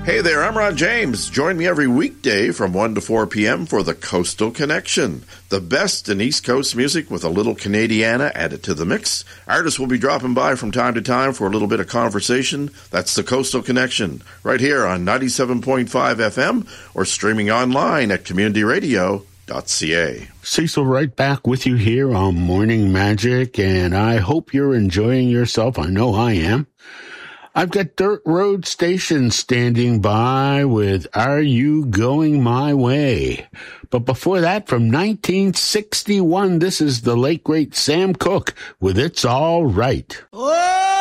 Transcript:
Hey there, I'm Ron James. Join me every weekday from 1 to 4 p.m. for the Coastal Connection. The best in East Coast music with a little Canadiana added to the mix. Artists will be dropping by from time to time for a little bit of conversation. That's the Coastal Connection, right here on 97.5 FM or streaming online at communityradio.ca. Cecil right back with you here on Morning Magic, and I hope you're enjoying yourself. I know I am. I've got Dirt Road Station standing by with Are You Going My Way? But before that, from 1961, this is the late, great Sam Cooke with It's All Right. Oh!